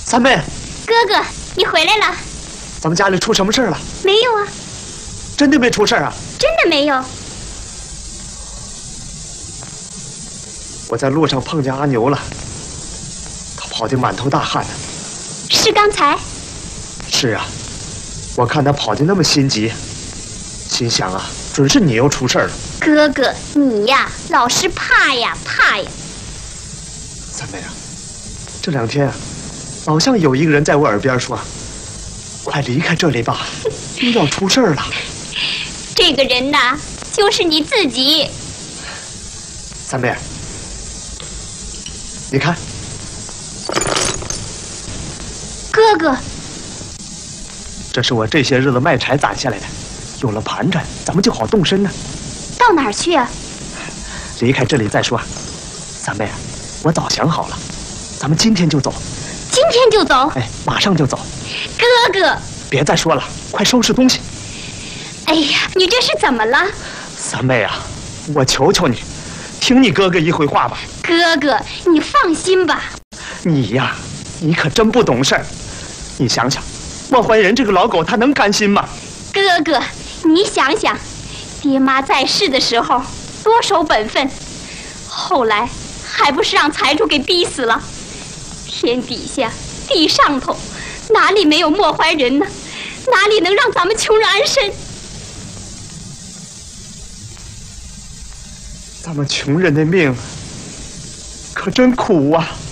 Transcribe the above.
三妹， 哥哥，你回来了。 咱们家里出什么事了？ 没有啊。 真的没出事啊？ 真的没有。 我在路上碰见阿牛了，他跑得满头大汗的。 是刚才？ 是啊，我看他跑得那么心急，心想啊，准是你又出事了。 哥哥，你呀，老是怕呀怕呀。 三妹啊，这2天啊，好像有一个人在我耳边说：“快离开这里吧，又要出事了。” 这个人呐，就是你自己。 三妹，你看， 哥哥， 这是我这些日子卖柴攒下来的，有了盘缠，咱们就好动身呢。 到哪儿去啊？ 离开这里再说。三妹啊，我早想好了，咱们今天就走。 今天就走？ 哎，马上就走。 哥哥， 别再说了，快收拾东西。 哎呀，你这是怎么了？ 三妹啊，我求求你，听你哥哥一回话吧。 哥哥，你放心吧。 你呀，你可真不懂事儿。你想想，莫怀仁这个老狗，他能甘心吗？ 哥哥，你想想，爹妈在世的时候多守本分，后来还不是让财主给逼死了？天底下地上头，哪里没有莫怀仁呢？哪里能让咱们穷人安身？ 咱们穷人的命可真苦啊！